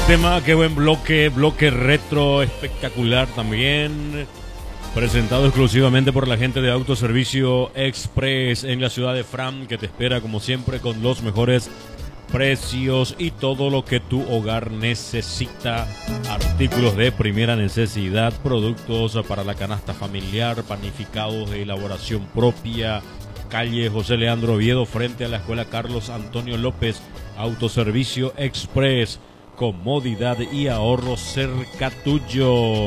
tema, qué buen bloque retro espectacular también. Presentado exclusivamente por la gente de Autoservicio Express en la ciudad de Fran, que te espera como siempre con los mejores precios y todo lo que tu hogar necesita. Artículos de primera necesidad, productos para la canasta familiar, panificados de elaboración propia. Calle José Leandro Oviedo, frente a la Escuela Carlos Antonio López. Autoservicio Express, comodidad y ahorro cerca tuyo.